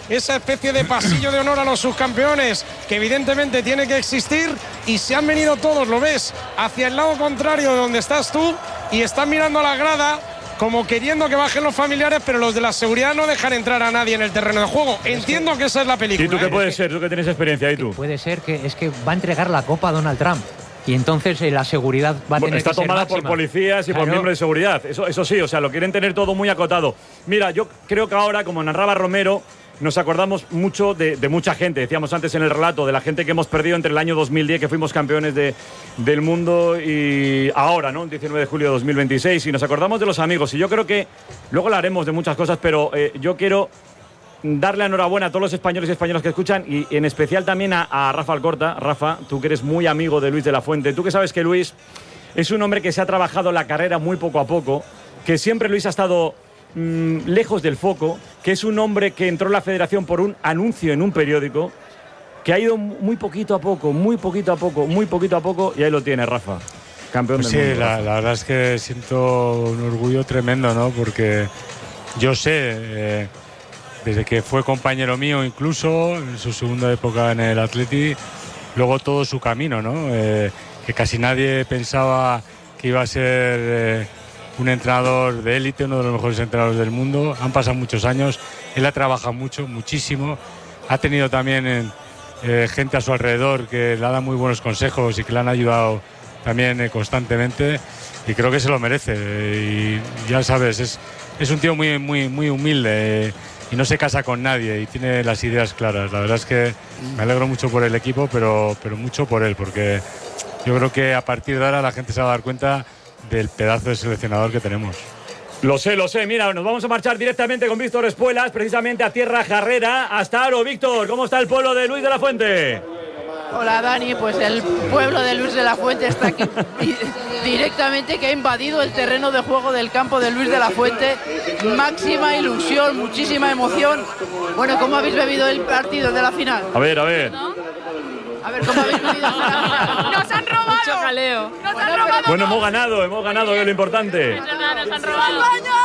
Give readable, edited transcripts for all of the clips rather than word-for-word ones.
esa especie de pasillo de honor a los subcampeones, que evidentemente tiene que existir, y se han venido todos, lo ves, hacia el lado contrario de donde estás tú, y están mirando a la grada como queriendo que bajen los familiares, pero los de la seguridad no dejan entrar a nadie en el terreno de juego. Entiendo que esa es la película. ¿Y tú qué puede ser? Tú que tienes experiencia ahí tú. Puede ser que es que va a entregar la copa a Donald Trump. Y entonces la seguridad va a tener está que ser tomada máxima. por policías y por miembros de seguridad. Eso sí, o sea, lo quieren tener todo muy acotado. Mira, yo creo que ahora, como narraba Romero, nos acordamos mucho de mucha gente. Decíamos antes en el relato de la gente que hemos perdido entre el año 2010, que fuimos campeones del mundo, y ahora, ¿no? El 19 de julio de 2026. Y nos acordamos de los amigos. Y yo creo que luego hablaremos de muchas cosas, pero yo quiero darle enhorabuena a todos los españoles y españolas que escuchan, y en especial también a Rafa Alcorta. Rafa, tú que eres muy amigo de Luis de la Fuente, tú que sabes que Luis es un hombre que se ha trabajado la carrera muy poco a poco, que siempre Luis ha estado lejos del foco, que es un hombre que entró en la federación por un anuncio en un periódico, que ha ido muy poquito a poco, y ahí lo tiene Rafa, campeón del mundo. Sí, la verdad es que siento un orgullo tremendo, ¿no? Porque yo sé, desde que fue compañero mío incluso, en su segunda época en el Atleti, luego todo su camino, ¿no? Que casi nadie pensaba que iba a ser un entrenador de élite, uno de los mejores entrenadores del mundo. Han pasado muchos años, él ha trabajado muchísimo, ha tenido también gente a su alrededor que le ha dado muy buenos consejos y que le han ayudado también constantemente, y creo que se lo merece. Y ya sabes, es un tío muy humilde, y no se casa con nadie y tiene las ideas claras. La verdad es que me alegro mucho por el equipo, pero mucho por él, porque yo creo que a partir de ahora la gente se va a dar cuenta del pedazo de seleccionador que tenemos. Lo sé. Mira, nos vamos a marchar directamente con Víctor Espuelas, precisamente a Tierra Jarrera, hasta Aro. Víctor, ¿cómo está el pueblo de Luis de la Fuente? Hola Dani, pues el pueblo de Luis de la Fuente está aquí directamente, que ha invadido el terreno de juego del campo de Luis de la Fuente. Máxima ilusión, muchísima emoción. Bueno, ¿cómo habéis bebido el partido de la final? A ver. ¿No? A ver, ¿cómo habéis bebido la final? ¡Nos han robado! Mucho jaleo. ¡Nos han robado! Bueno, hemos ganado, que es lo importante. ¡Nos han robado!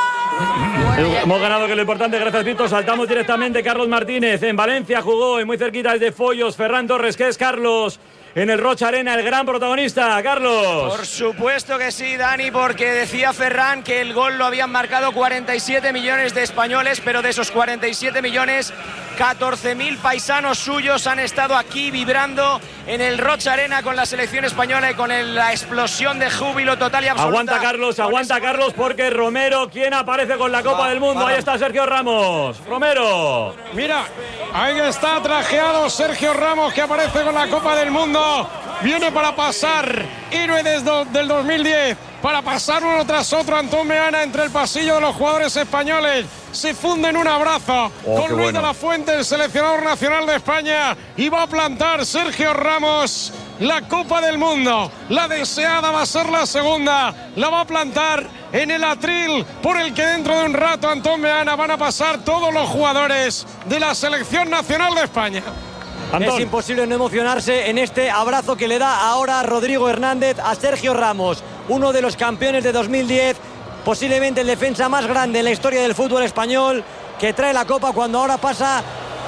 Hemos ganado, que es lo importante. Gracias, Víctor. Saltamos directamente. Carlos Martínez en Valencia jugó, y muy cerquita de Follos, Ferran Torres, que es Carlos en el Rocha Arena, el gran protagonista. Carlos. Por supuesto que sí, Dani, porque decía Ferran que el gol lo habían marcado 47 millones de españoles, pero de esos 47 millones, 14.000 paisanos suyos han estado aquí vibrando en el Rocha Arena con la selección española y con la explosión de júbilo total y absoluta. Aguanta Carlos, porque Romero, ¿quién aparece con la Copa del Mundo? Ahí está Sergio Ramos. Romero. Mira, ahí está trajeado Sergio Ramos, que aparece con la Copa del Mundo. Viene para pasar, héroe del 2010, para pasar uno tras otro. Antón Meana entre el pasillo de los jugadores españoles. Se funde en un abrazo con Luis de la Fuente, el seleccionador nacional de España, y va a plantar Sergio Ramos la Copa del Mundo. La deseada va a ser la segunda. La va a plantar en el atril por el que dentro de un rato, Antón Meana, van a pasar todos los jugadores de la selección nacional de España. Es imposible no emocionarse en este abrazo que le da ahora Rodrigo Hernández a Sergio Ramos, uno de los campeones de 2010, posiblemente el defensa más grande en la historia del fútbol español, que trae la copa cuando ahora pasa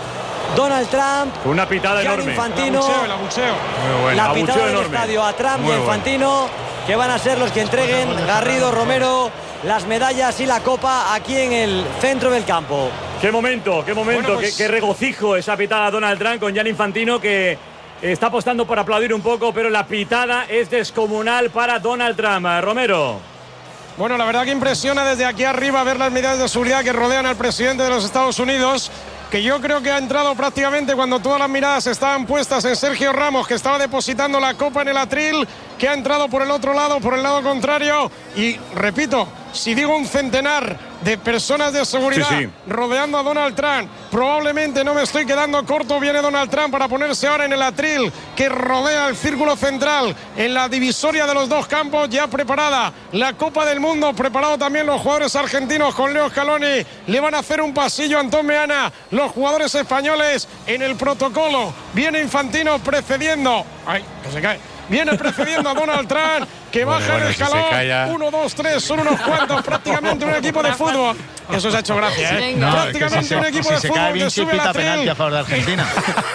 Donald Trump. Una pitada enorme. Infantino, el abucheo. La pitada del estadio a Trump y a Infantino, que van a ser los que entreguen, Garrido, Romero, las medallas y la copa aquí en el centro del campo. Qué momento, bueno, pues, qué regocijo esa pitada a Donald Trump con Gianni Infantino, que está apostando por aplaudir un poco, pero la pitada es descomunal para Donald Trump. Romero. Bueno, la verdad que impresiona desde aquí arriba ver las medidas de seguridad que rodean al presidente de los Estados Unidos, que yo creo que ha entrado prácticamente cuando todas las miradas estaban puestas en Sergio Ramos, que estaba depositando la copa en el atril, que ha entrado por el otro lado, por el lado contrario, y repito, si digo un centenar de personas de seguridad rodeando a Donald Trump, probablemente no me estoy quedando corto. Viene Donald Trump para ponerse ahora en el atril que rodea el círculo central, en la divisoria de los dos campos, ya preparada la Copa del Mundo, preparado también los jugadores argentinos con Leo Scaloni. Le van a hacer un pasillo a Antón Meana, los jugadores españoles en el protocolo. Viene Infantino precediendo, ay, que se cae. Viene precediendo a Donald Trump, que baja el escalón. Si se calla... 1, 2, 3, son unos cuantos, prácticamente un equipo de fútbol. Eso se ha hecho gracia, ¿eh? No, prácticamente un equipo de se fútbol cae bien, que sube la penalti a favor de Argentina.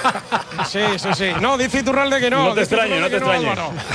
Sí. No, dice Iturralde que no. No te extrañe, no te extrañe.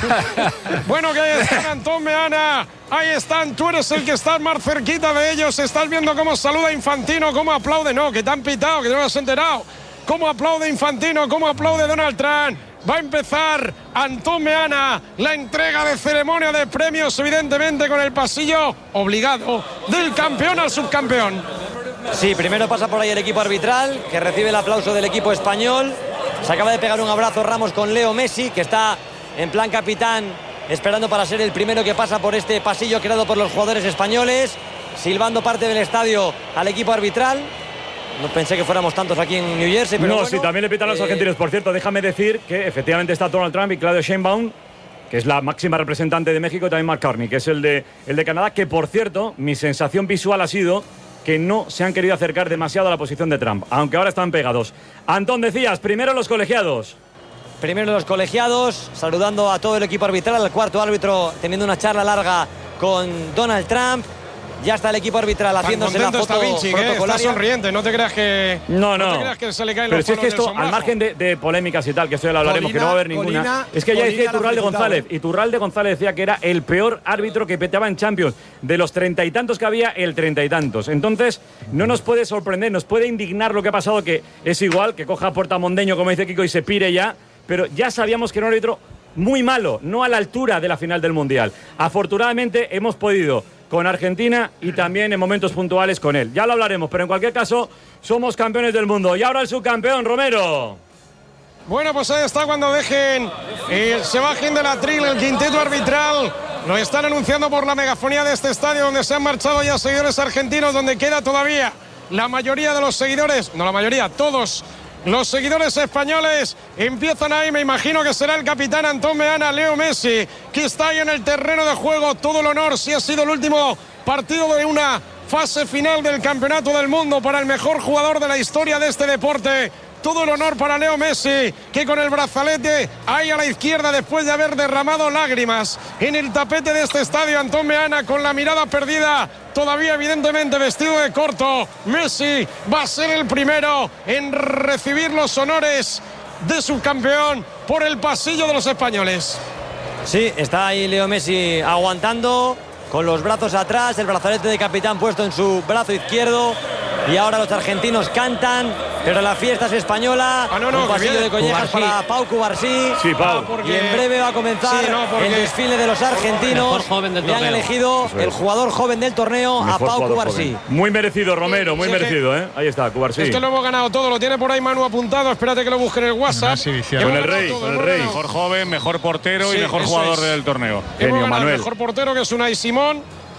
Bueno, que ahí están Antón Meana. Ahí están, tú eres el que estás más cerquita de ellos. Estás viendo cómo saluda Infantino, cómo aplaude. No, que te han pitado, que no me has enterado. Cómo aplaude Infantino, cómo aplaude Donald Trump. Va a empezar Antón Meana, la entrega de ceremonia de premios, evidentemente con el pasillo obligado del campeón al subcampeón. Sí, primero pasa por ahí el equipo arbitral, que recibe el aplauso del equipo español. Se acaba de pegar un abrazo Ramos con Leo Messi, que está en plan capitán, esperando para ser el primero que pasa por este pasillo creado por los jugadores españoles, silbando parte del estadio al equipo arbitral. No pensé que fuéramos tantos aquí en New Jersey, pero no, bueno, sí, también le pitan a los argentinos. Por cierto, déjame decir que efectivamente está Donald Trump y Claudia Sheinbaum, que es la máxima representante de México, y también Mark Carney, que es el de Canadá, que por cierto, mi sensación visual ha sido que no se han querido acercar demasiado a la posición de Trump, aunque ahora están pegados. Antón, decías, primero los colegiados. Primero los colegiados, saludando a todo el equipo arbitral, al cuarto árbitro teniendo una charla larga con Donald Trump. Ya está el equipo arbitral haciéndose la foto protocolaria. Está sonriente, no te creas que... No. No te creas que se le caen pero los si es que esto, del al margen de polémicas y tal, que esto ya lo hablaremos, que no va a haber ninguna. Es que ya decía Iturralde González. Iturralde González decía que era el peor árbitro que peteaba en Champions. De los 30 y tantos que había, el 30 y tantos. Entonces, no nos puede sorprender, nos puede indignar lo que ha pasado, que es igual, que coja a Portamondeño, como dice Kiko, y se pire ya. Pero ya sabíamos que era un árbitro muy malo, no a la altura de la final del Mundial. Afortunadamente hemos podido con Argentina y también en momentos puntuales con él. Ya lo hablaremos, pero en cualquier caso somos campeones del mundo. Y ahora el subcampeón, Romero. Bueno, pues ahí está cuando dejen, se bajen del atril el quinteto arbitral. Lo están anunciando por la megafonía de este estadio donde se han marchado ya seguidores argentinos, donde queda todavía la mayoría de los seguidores, no la mayoría, todos los seguidores españoles empiezan ahí. Me imagino que será el capitán Antón Meana, Leo Messi, que está ahí en el terreno de juego. Todo el honor, si ha sido el último partido de una fase final del Campeonato del Mundo para el mejor jugador de la historia de este deporte. Todo el honor para Leo Messi, que con el brazalete ahí a la izquierda, después de haber derramado lágrimas en el tapete de este estadio, Antón Meana con la mirada perdida, todavía evidentemente vestido de corto. Messi va a ser el primero en recibir los honores de subcampeón por el pasillo de los españoles. Sí, está ahí Leo Messi aguantando, con los brazos atrás, el brazalete de capitán puesto en su brazo izquierdo. Y ahora los argentinos cantan, pero la fiesta es española. Un pasillo de collejas para Pau Cubarsí. Sí, Pau. Y en breve va a comenzar el desfile de los argentinos. Le han elegido el jugador joven del torneo, a Pau Cubarsí. Muy merecido, Romero, muy merecido, ¿eh? Ahí está, Cubarsí. Es que lo hemos ganado todo, lo tiene por ahí Manu apuntado. Espérate que lo busque en el WhatsApp. Con el Rey, con el Rey. Mejor joven, mejor portero y mejor jugador del torneo. Genio, Manuel. El mejor portero, que es Unai Simón.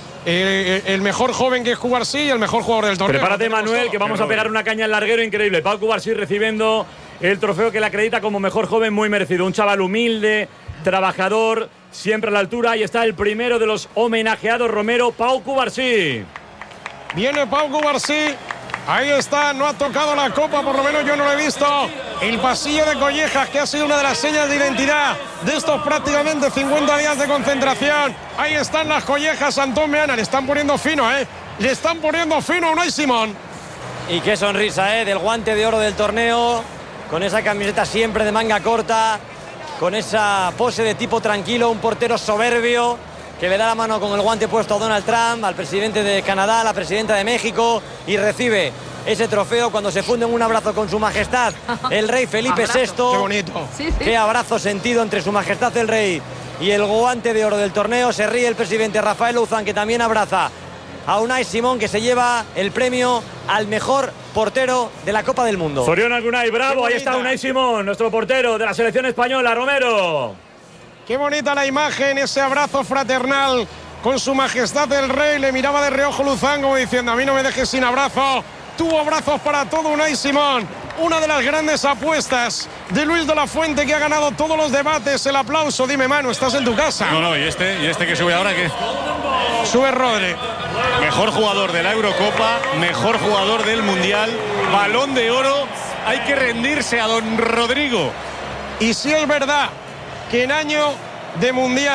El mejor joven, que es Cubarsí, y el mejor jugador del torneo. Prepárate, Manuel, que vamos a pegar una caña al larguero increíble. Pau Cubarsí recibiendo el trofeo que le acredita como mejor joven, muy merecido. Un chaval humilde, trabajador, siempre a la altura. Ahí está el primero de los homenajeados, Romero, Pau Cubarsí. Viene Pau Cubarsí. Ahí está, no ha tocado la copa, por lo menos yo no lo he visto. El pasillo de collejas, que ha sido una de las señas de identidad de estos prácticamente 50 días de concentración. Ahí están las collejas, Antón Meana. Le están poniendo fino, ¿eh? Le están poniendo fino a Unai Simón. Y qué sonrisa, ¿eh? Del guante de oro del torneo, con esa camiseta siempre de manga corta, con esa pose de tipo tranquilo, un portero soberbio, que le da la mano con el guante puesto a Donald Trump, al presidente de Canadá, a la presidenta de México, y recibe ese trofeo cuando se funde en un abrazo con su majestad el rey Felipe VI. Qué bonito. Sí, sí. Qué abrazo sentido entre su majestad el rey y el guante de oro del torneo. Se ríe el presidente Rafael Luzán, que también abraza a Unai Simón, que se lleva el premio al mejor portero de la Copa del Mundo. Zorión Unai, bravo, ahí está Unai Simón, nuestro portero de la selección española, Romero. Qué bonita la imagen, ese abrazo fraternal con su majestad el rey. Le miraba de reojo Luzán como diciendo: a mí no me dejes sin abrazo. Tuvo abrazos para todo Unai Simón. Una de las grandes apuestas de Luis de la Fuente, que ha ganado todos los debates. El aplauso, dime, Manu, estás en tu casa. No, ¿y este que sube ahora qué? Sube Rodri. Mejor jugador de la Eurocopa, mejor jugador del Mundial, Balón de Oro. Hay que rendirse a don Rodrigo. Y si es verdad que en año de Mundial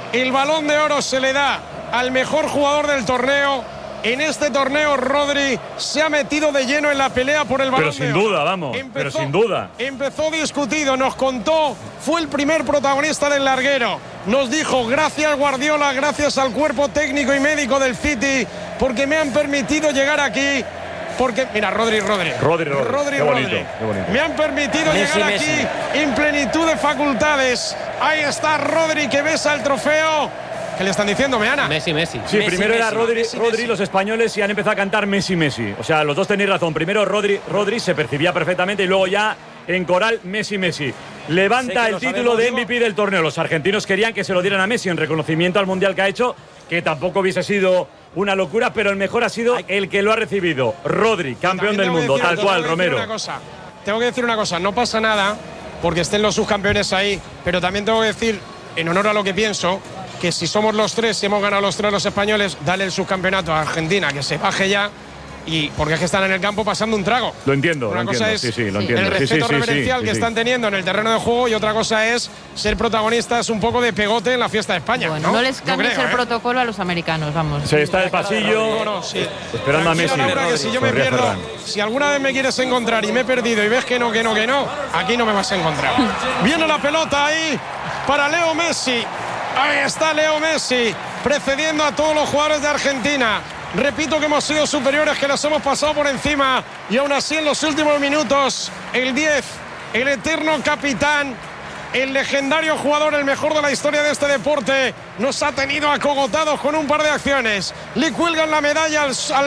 el Balón de Oro se le da al mejor jugador del torneo. En este torneo Rodri se ha metido de lleno en la pelea por el Balón de Oro. Pero sin duda, vamos, pero sin duda. Empezó discutido, nos contó, fue el primer protagonista del larguero. Nos dijo, gracias Guardiola, gracias al cuerpo técnico y médico del City, porque me han permitido llegar aquí. Porque, mira, Rodri. Qué bonito. Me han permitido llegar aquí en plenitud de facultades. Ahí está Rodri que besa el trofeo. ¿Qué le están diciendo, Meana? Messi. Sí, primero era Rodri, los españoles, y han empezado a cantar Messi. O sea, los dos tenéis razón. Primero Rodri se percibía perfectamente y luego ya en coral Messi. Levanta el título de MVP del torneo. Los argentinos querían que se lo dieran a Messi en reconocimiento al mundial que ha hecho, que tampoco hubiese sido una locura, pero el mejor ha sido el que lo ha recibido. Rodri, campeón del mundo, tal cual, Romero. Tengo que decir una cosa, no pasa nada porque estén los subcampeones ahí, pero también tengo que decir, en honor a lo que pienso, que si somos los tres, si hemos ganado los tres los españoles, dale el subcampeonato a Argentina, que se baje ya, y porque es que están en el campo pasando un trago. Lo entiendo, una cosa es lo entiendo. El respeto reverencial que están teniendo en el terreno de juego, y otra cosa es ser protagonistas un poco de pegote en la fiesta de España. Bueno, no les cambies el protocolo a los americanos, vamos. Se está el pasillo esperando a Messi. Laura, que si yo me pierdo, si alguna vez me quieres encontrar y me he perdido y ves que no, aquí no me vas a encontrar. Viene la pelota ahí para Leo Messi. Ahí está Leo Messi, precediendo a todos los jugadores de Argentina. Repito que hemos sido superiores, que los hemos pasado por encima, y aún así en los últimos minutos, el 10, el eterno capitán, el legendario jugador, el mejor de la historia de este deporte, nos ha tenido acogotados con un par de acciones. Le cuelgan la medalla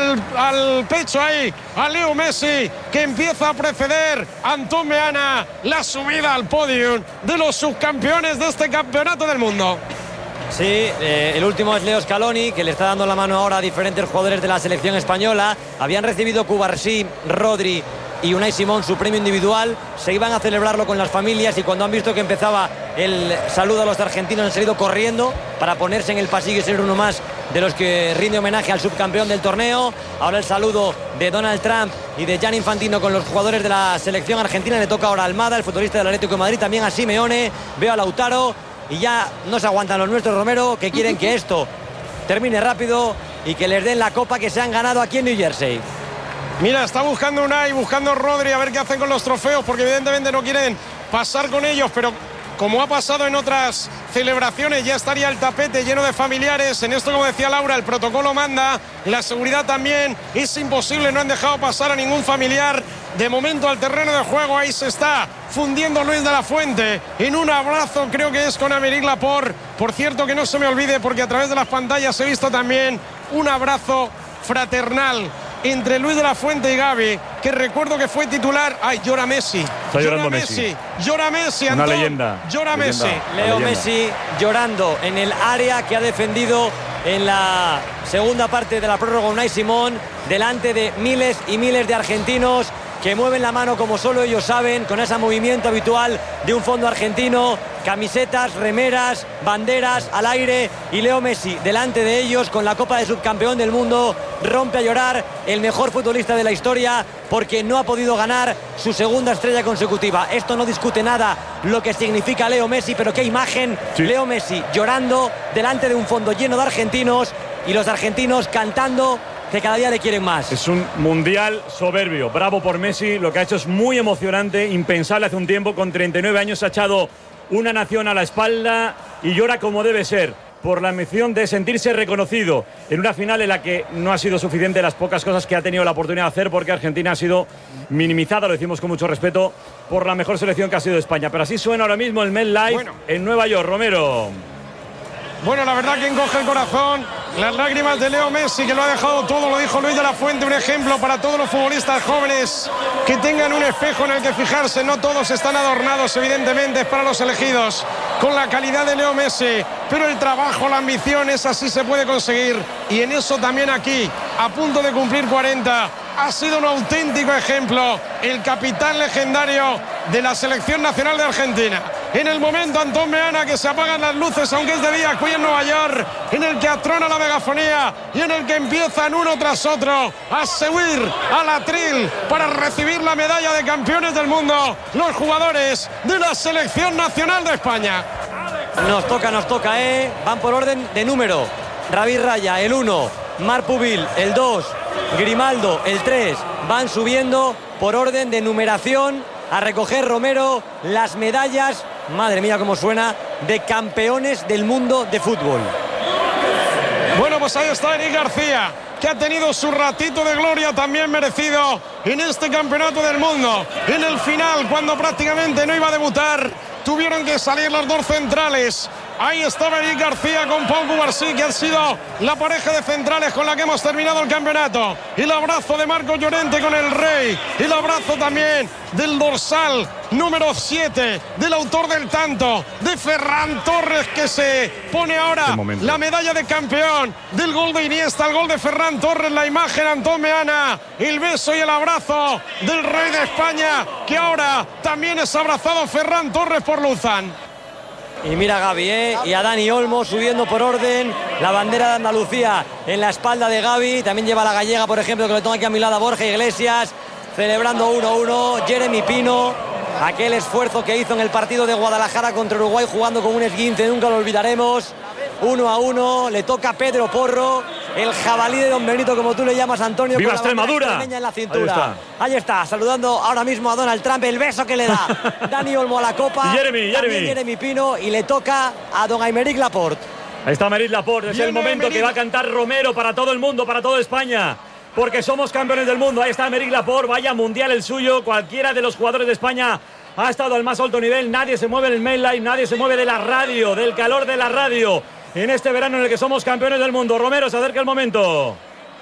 al pecho ahí a Leo Messi, que empieza a preceder a Antón Meana, la subida al podium de los subcampeones de este campeonato del mundo. Sí, el último es Leo Scaloni, que le está dando la mano ahora a diferentes jugadores de la selección española. Habían recibido Cubarsí, Rodri y Unai Simón su premio individual, se iban a celebrarlo con las familias, y cuando han visto que empezaba el saludo a los argentinos han salido corriendo para ponerse en el pasillo y ser uno más de los que rinde homenaje al subcampeón del torneo. Ahora el saludo de Donald Trump y de Gianni Infantino con los jugadores de la selección argentina. Le toca ahora a Almada, el futbolista del Atlético de Madrid, también a Simeone, veo a Lautaro, y ya no se aguantan los nuestros, Romero, que quieren que esto termine rápido y que les den la copa que se han ganado aquí en New Jersey. Mira, está buscando Unai, buscando Rodri, a ver qué hacen con los trofeos, porque evidentemente no quieren pasar con ellos, pero como ha pasado en otras celebraciones, ya estaría el tapete lleno de familiares. En esto, como decía Laura, el protocolo manda, la seguridad también, es imposible, no han dejado pasar a ningún familiar. De momento al terreno de juego, ahí se está fundiendo Luis de la Fuente en un abrazo, creo que es con Aymeric Laporte. Por cierto, que no se me olvide, porque a través de las pantallas he visto también un abrazo fraternal entre Luis de la Fuente y Gavi, que recuerdo que fue titular. ¡Ay, llora Messi! Está llorando Messi. Llora Messi, Una Antón. leyenda. Llora Messi. Leo Messi llorando en el área que ha defendido en la segunda parte de la prórroga Unai Simón, delante de miles y miles de argentinos que mueven la mano como solo ellos saben, con ese movimiento habitual de un fondo argentino, camisetas, remeras, banderas al aire, y Leo Messi delante de ellos con la Copa de Subcampeón del Mundo. Rompe a llorar el mejor futbolista de la historia, porque no ha podido ganar su segunda estrella consecutiva. Esto no discute nada lo que significa Leo Messi, pero qué imagen. Sí. Leo Messi llorando delante de un fondo lleno de argentinos, y los argentinos cantando que cada día le quieren más. Es un mundial soberbio. Bravo por Messi. Lo que ha hecho es muy emocionante, impensable hace un tiempo. Con 39 años ha echado una nación a la espalda y llora como debe ser, por la emoción de sentirse reconocido en una final en la que no ha sido suficiente las pocas cosas que ha tenido la oportunidad de hacer, porque Argentina ha sido minimizada, lo decimos con mucho respeto, por la mejor selección que ha sido España. Pero así suena ahora mismo el MetLife en Nueva York. Romero. Bueno, la verdad que encoge el corazón las lágrimas de Leo Messi, que lo ha dejado todo, lo dijo Luis de la Fuente, un ejemplo para todos los futbolistas jóvenes que tengan un espejo en el que fijarse. No todos están adornados, evidentemente, es para los elegidos con la calidad de Leo Messi, pero el trabajo, la ambición, esa sí se puede conseguir, y en eso también aquí, a punto de cumplir 40, ha sido un auténtico ejemplo el capitán legendario de la selección nacional de Argentina. En el momento, Antón Meana, que se apagan las luces, aunque es de día, aquí en Nueva York, en el que atrona la megafonía y en el que empiezan uno tras otro a subir al atril para recibir la medalla de campeones del mundo los jugadores de la selección nacional de España. Nos toca, Van por orden de número. David Raya, el 1. Marc Pubil, el 2. Grimaldo, el 3. Van subiendo por orden de numeración a recoger, Romero, las medallas, madre mía cómo suena, de campeones del mundo de fútbol. Bueno, pues ahí está Eric García, que ha tenido su ratito de gloria también merecido en este campeonato del mundo. En el final, cuando prácticamente no iba a debutar, tuvieron que salir los dos centrales. Ahí estaba Eric García con Pau Cubarsí, que han sido la pareja de centrales con la que hemos terminado el campeonato. Y el abrazo de Marcos Llorente con el Rey. Y el abrazo también del dorsal número 7, del autor del tanto, de Ferran Torres, que se pone ahora la medalla de campeón del gol de Iniesta, el gol de Ferran Torres, la imagen Antón Meana, el beso y el abrazo del Rey de España, que ahora también es abrazado Ferran Torres por Luzán. Y mira a Gaby, y a Dani Olmo subiendo por orden la bandera de Andalucía en la espalda de Gaby. También lleva la gallega, por ejemplo, que le toma aquí a mi lado a Borja Iglesias, celebrando 1-1. Jeremy Pino, aquel esfuerzo que hizo en el partido de Guadalajara contra Uruguay jugando con un esguince, nunca lo olvidaremos. 1-1, le toca a Pedro Porro, el jabalí de Don Benito, como tú le llamas, Antonio. ¡Viva Extremadura! En la cintura. Ahí está, saludando ahora mismo a Donald Trump, el beso que le da Dani Olmo a la copa. Jeremy Pino, y le toca a don Aymeric Laporte. Ahí está Aymeric Laporte, es el momento que va a cantar Romero para todo el mundo, para toda España, porque somos campeones del mundo. Ahí está Aymeric Laporte, vaya mundial el suyo. Cualquiera de los jugadores de España ha estado al más alto nivel. Nadie se mueve del main line, nadie se mueve de la radio, del calor de la radio, en este verano en el que somos campeones del mundo. Romero, se acerca el momento.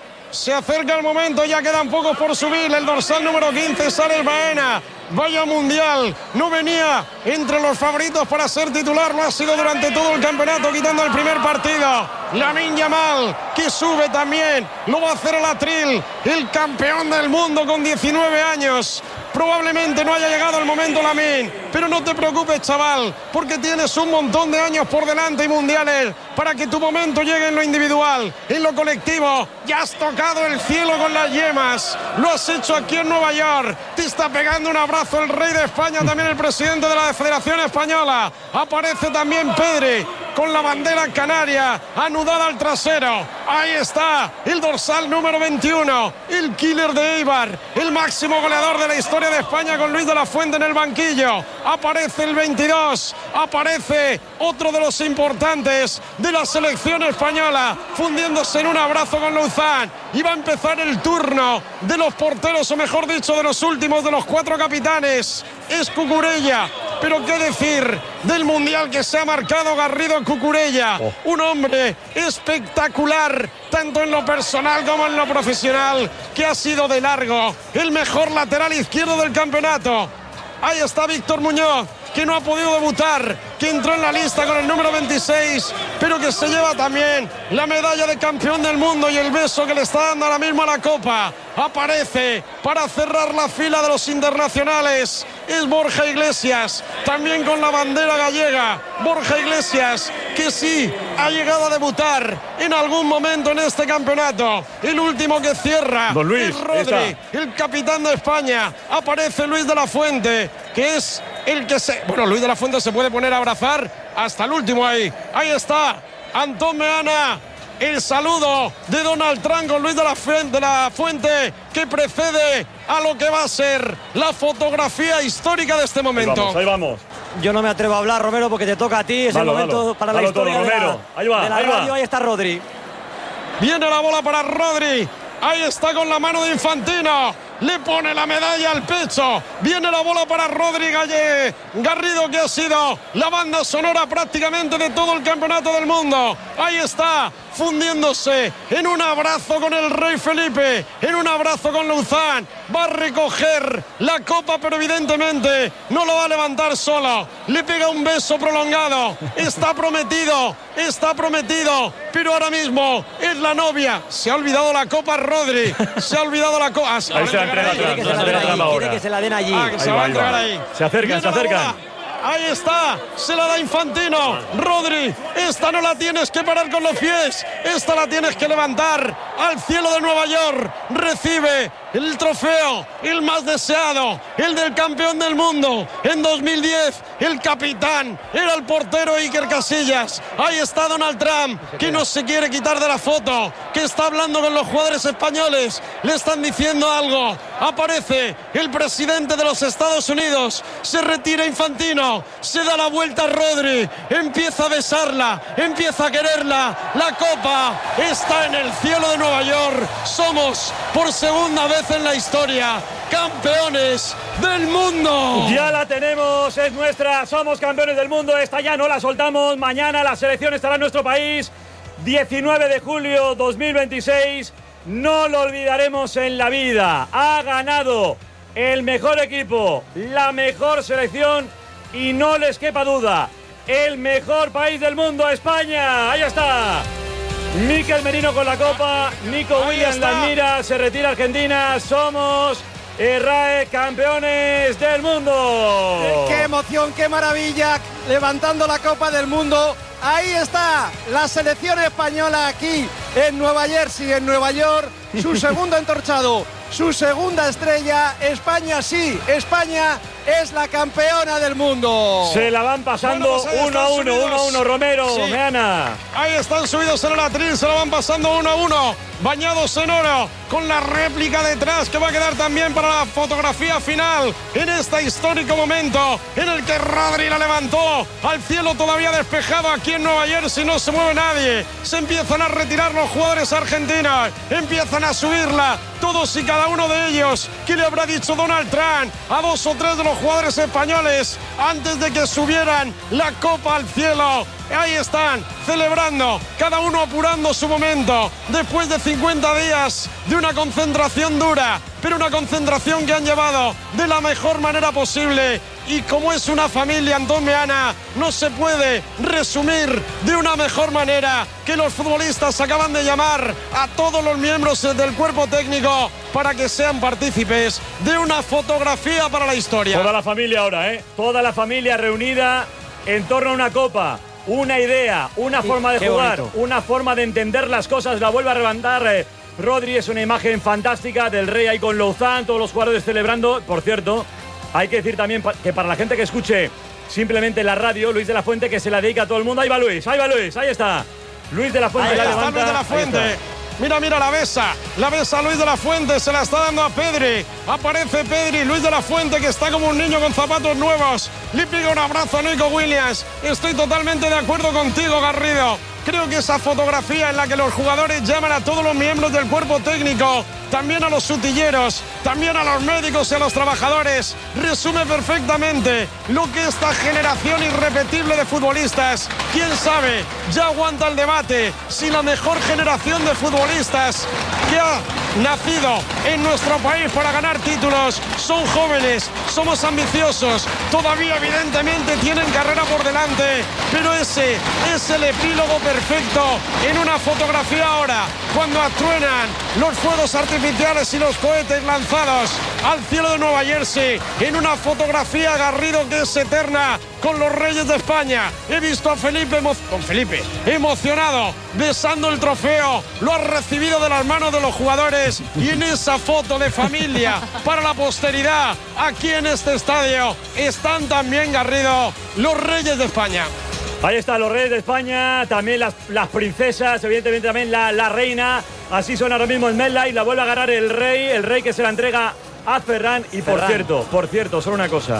Se acerca el momento, ya quedan pocos por subir. El dorsal número 15, Sales Baena. Vaya mundial, no venía entre los favoritos para ser titular, lo ha sido durante todo el campeonato, quitando el primer partido. Lamine Yamal, que sube también, lo va a hacer el Atril, el campeón del mundo con 19 años. Probablemente no haya llegado el momento, Lamine, pero no te preocupes, chaval, porque tienes un montón de años por delante y mundiales para que tu momento llegue en lo individual, en lo colectivo. Ya has tocado el cielo con las yemas, lo has hecho aquí en Nueva York, te está pegando un abrazo el Rey de España, también el presidente de la Federación Española. Aparece también Pedri con la bandera canaria anudada al trasero. Ahí está el dorsal número 21, el killer de Eibar, el máximo goleador de la historia de España, con Luis de la Fuente en el banquillo. Aparece el 22, aparece otro de los importantes de la selección española, fundiéndose en un abrazo con Luzán. Y va a empezar el turno de los porteros, o mejor dicho, de los últimos, de los 4 capitanes. Es Cucurella, pero qué decir del mundial que se ha marcado Garrido Cucurella. Un hombre espectacular, tanto en lo personal como en lo profesional, que ha sido de largo el mejor lateral izquierdo del campeonato. Ahí está Víctor Muñoz, que no ha podido debutar, que entró en la lista con el número 26, pero que se lleva también la medalla de campeón del mundo y el beso que le está dando ahora mismo a la copa. Aparece para cerrar la fila de los internacionales, es Borja Iglesias, también con la bandera gallega. Borja Iglesias, que sí ha llegado a debutar en algún momento en este campeonato. El último que cierra Don Luis, es Rodri, el capitán de España. Aparece Luis de la Fuente, que es el que se... Bueno, Luis de la Fuente se puede poner a abrazar hasta el último ahí. Ahí está Antón Meana. El saludo de Donald Trump con Luis de la Fuente, que precede a lo que va a ser la fotografía histórica de este momento. Ahí vamos. Yo no me atrevo a hablar, Romero, porque te toca a ti. Es el momento para la historia todo, de Romero. Ahí va, de la radio. Ahí está Rodri. Viene la bola para Rodri. Ahí está con la mano de Infantino. Le pone la medalla al pecho. Viene la bola para Rodri Garrido, que ha sido la banda sonora prácticamente de todo el campeonato del mundo. Ahí está, fundiéndose en un abrazo con el Rey Felipe, en un abrazo con Luzán. Va a recoger la copa, pero evidentemente no lo va a levantar solo. Le pega un beso prolongado. Está prometido, pero ahora mismo es la novia. Se ha olvidado la copa Rodri. Se ha olvidado la copa. Quiere que se la den allí. Que se va a entregar ahí. Se acercan. Ahí está, se la da Infantino. Rodri, esta no la tienes que parar con los pies, esta la tienes que levantar. al cielo de Nueva York, recibe el trofeo, el más deseado, el del campeón del mundo. En 2010, el capitán era el portero Iker Casillas. Ahí está Donald Trump, que no se quiere quitar de la foto, que está hablando con los jugadores españoles. Le están diciendo algo. Aparece el presidente de los Estados Unidos. Se retira Infantino. Se da la vuelta a Rodri. Empieza a besarla. Empieza a quererla. La copa está en el cielo de Nueva York. Somos, por segunda vez en la historia, campeones del mundo. Ya la tenemos, es nuestra. Somos campeones del mundo. Esta ya no la soltamos. Mañana la selección estará en nuestro país. 19 de julio 2026. No lo olvidaremos en la vida. Ha ganado el mejor equipo, la mejor selección y no les quepa duda, el mejor país del mundo, España. Ahí está. Mikel Merino con la copa, Nico Williams la admira, se retira Argentina. Somos RAE campeones del mundo. ¡Qué emoción, qué maravilla! Levantando la Copa del Mundo. Ahí está la selección española aquí en Nueva Jersey, en Nueva York. Su segundo entorchado, su segunda estrella. España sí, España es la campeona del mundo. Se la van pasando 1-1, Romero, sí. Meana. Ahí están subidos en el atril, se lo van pasando 1-1, bañados en oro, con la réplica detrás que va a quedar también para la fotografía final en este histórico momento en el que Rodri la levantó al cielo todavía despejado aquí en Nueva Jersey. No se mueve nadie, se empiezan a retirar los jugadores argentinos, empiezan a subirla todos y cada uno de ellos. ¿Qué le habrá dicho Donald Trump a 2 o 3 de los jugadores españoles antes de que subieran la copa al cielo? Ahí están, celebrando, cada uno apurando su momento, después de 50 días de una concentración dura, pero una concentración que han llevado de la mejor manera posible. Y como es una familia, Antón Meana, no se puede resumir de una mejor manera que los futbolistas acaban de llamar a todos los miembros del cuerpo técnico para que sean partícipes de una fotografía para la historia. Toda la familia ahora, Toda la familia reunida en torno a una copa. Una idea, una forma de jugar, bonito. Una forma de entender las cosas. La vuelve a levantar Rodri. Es una imagen fantástica del Rey ahí con Louzán, todos los jugadores celebrando. Por cierto, hay que decir también que para la gente que escuche simplemente la radio, Luis de la Fuente, que se la dedica a todo el mundo. Ahí va Luis, ahí está. Luis de la Fuente ahí la está levanta. Luis de la Fuente. Mira, la besa Luis de la Fuente, se la está dando a Pedri. Aparece Pedri, Luis de la Fuente, que está como un niño con zapatos nuevos. Le pega un abrazo a Nico Williams. Estoy totalmente de acuerdo contigo, Garrido. Creo que esa fotografía en la que los jugadores llaman a todos los miembros del cuerpo técnico, también a los utilleros, también a los médicos y a los trabajadores, resume perfectamente lo que esta generación irrepetible de futbolistas, quién sabe, ya aguanta el debate si la mejor generación de futbolistas que ha nacido en nuestro país para ganar títulos son jóvenes, somos ambiciosos, todavía evidentemente tienen carrera por delante, pero ese es el epílogo perfecto en una fotografía ahora, cuando atruenan los fuegos artificiales y los cohetes lanzados al cielo de Nueva Jersey, en una fotografía, Garrido, que es eterna, con los Reyes de España. He visto a Felipe emocionado, besando el trofeo, lo ha recibido de las manos de los jugadores, y en esa foto de familia para la posteridad, aquí en este estadio, están también, Garrido, los Reyes de España. Ahí están los Reyes de España, también las princesas, evidentemente también la reina. Así suena ahora mismo en MetLife, la vuelve a agarrar el rey que se la entrega a Ferran. Y por cierto, solo una cosa.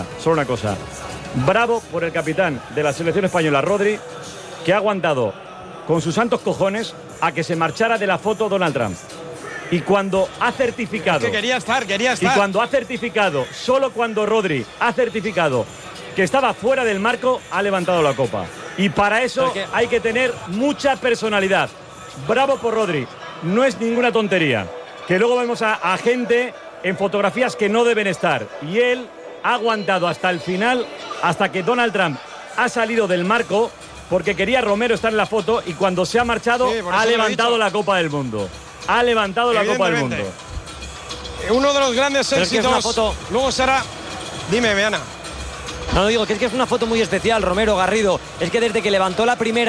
Bravo por el capitán de la selección española, Rodri, que ha aguantado con sus santos cojones a que se marchara de la foto Donald Trump. Y cuando ha certificado... Que quería estar. Y cuando ha certificado, solo cuando Rodri ha certificado que estaba fuera del marco, ha levantado la copa. Y para eso hay que tener mucha personalidad. Bravo por Rodri. No es ninguna tontería. Que luego vemos a gente en fotografías que no deben estar. Y él ha aguantado hasta el final, hasta que Donald Trump ha salido del marco, porque quería Romero estar en la foto, y cuando se ha marchado, ha levantado la Copa del Mundo. Ha levantado la Copa del Mundo. Uno de los grandes éxitos. Luego será... Dime, Meana. No, digo que es una foto muy especial, Romero, Garrido. Es que desde que levantó la primera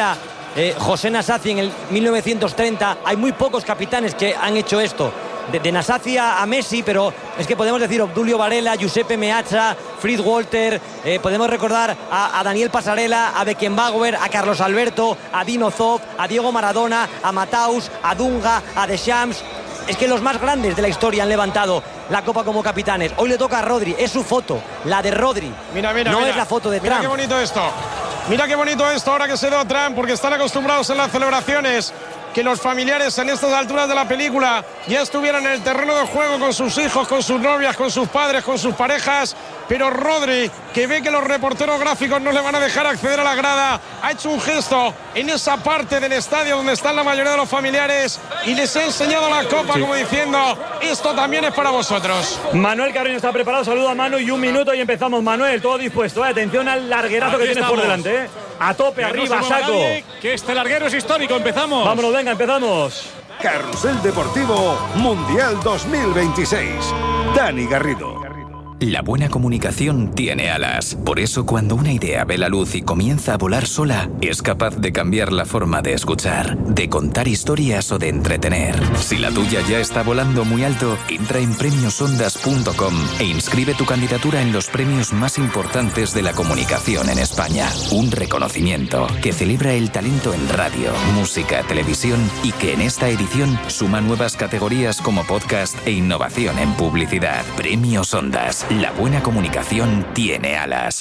José Nasazzi en el 1930. Hay muy pocos capitanes que han hecho esto. De Nasazzi a Messi, pero es que podemos decir Obdulio Varela, Giuseppe Meazza, Fritz Walter, podemos recordar a Daniel Passarella, a Beckenbauer, a Carlos Alberto, a Dino Zoff, a Diego Maradona, a Mataus, a Dunga, a Deschamps. Es que los más grandes de la historia han levantado la Copa como capitanes. Hoy le toca a Rodri, es su foto, la de Rodri. Mira, no es la foto de Trump. Mira qué bonito esto. Mira qué bonito esto ahora que se da Trump, porque están acostumbrados en las celebraciones que los familiares en estas alturas de la película ya estuvieran en el terreno de juego con sus hijos, con sus novias, con sus padres, con sus parejas. Pero Rodri, que ve que los reporteros gráficos no le van a dejar acceder a la grada, ha hecho un gesto en esa parte del estadio donde están la mayoría de los familiares y les ha enseñado la copa, como diciendo, esto también es para vosotros. Manuel Carreño está preparado, saludo a Manu y 1 minuto y empezamos. Manuel, todo dispuesto, atención al larguerazo que tienes por delante, a tope, arriba, saco. Que este larguero es histórico, empezamos. Vámonos, venga, empezamos. Carrusel Deportivo Mundial 2026. Dani Garrido. La buena comunicación tiene alas. Por eso, cuando una idea ve la luz y comienza a volar sola, es capaz de cambiar la forma de escuchar, de contar historias o de entretener. Si la tuya ya está volando muy alto, entra en premiosondas.com e inscribe tu candidatura en los premios más importantes de la comunicación en España. Un reconocimiento que celebra el talento en radio, música, televisión y que en esta edición suma nuevas categorías como podcast e innovación en publicidad. Premios Ondas. La buena comunicación tiene alas.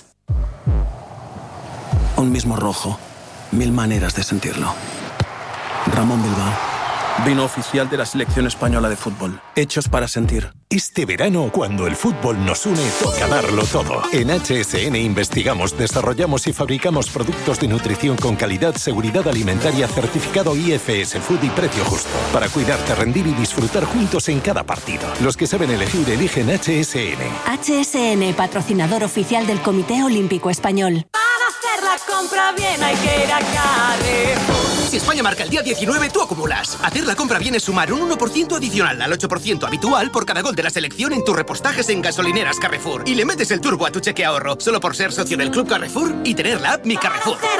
Un mismo rojo, 1000 maneras de sentirlo. Ramón Bilbao, vino oficial de la selección española de fútbol. Hechos para sentir. Este verano, cuando el fútbol nos une, toca darlo todo. En HSN investigamos, desarrollamos y fabricamos productos de nutrición con calidad, seguridad alimentaria, certificado IFS Food y precio justo. Para cuidarte, rendir y disfrutar juntos en cada partido. Los que saben elegir, eligen HSN. HSN, patrocinador oficial del Comité Olímpico Español. Para hacer la compra bien hay que ir a Carrefour. Si España marca el día 19, tú acumulas. Hacer la compra bien es sumar un 1% adicional al 8% habitual por cada gol de la selección en tus repostajes en gasolineras Carrefour. Y le metes el turbo a tu cheque ahorro, solo por ser socio del Club Carrefour y tener la app Mi Carrefour.